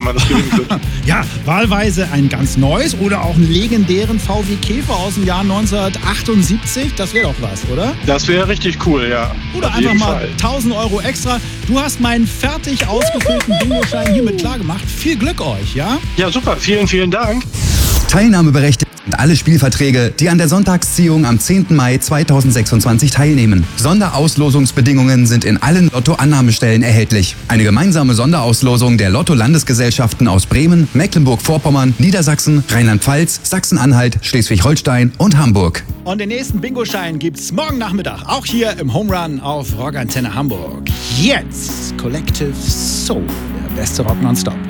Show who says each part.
Speaker 1: man das gewinnen wird.
Speaker 2: Ja, wahlweise ein ganz neues oder auch einen legendären VW Käfer aus dem Jahr 1978. Das wäre doch was, oder?
Speaker 1: Das wäre richtig cool, ja.
Speaker 2: Oder
Speaker 1: Auf
Speaker 2: einfach
Speaker 1: jeden
Speaker 2: mal
Speaker 1: Fall.
Speaker 2: 1000 Euro extra. Du hast meinen fertig ausgefüllten Bingo-Schein hiermit klargemacht. Viel Glück euch, ja?
Speaker 1: Ja, super. Vielen, vielen Dank.
Speaker 3: Teilnahmeberechtigt sind alle Spielverträge, die an der Sonntagsziehung am 10. Mai 2026 teilnehmen. Sonderauslosungsbedingungen sind in allen Lotto-Annahmestellen erhältlich. Eine gemeinsame Sonderauslosung der Lotto-Landesgesellschaften aus Bremen, Mecklenburg-Vorpommern, Niedersachsen, Rheinland-Pfalz, Sachsen-Anhalt, Schleswig-Holstein und Hamburg.
Speaker 2: Und den nächsten Bingo-Schein gibt's morgen Nachmittag, auch hier im Home Run auf Rockantenne Hamburg. Jetzt Collective Soul, der beste Rock nonstop.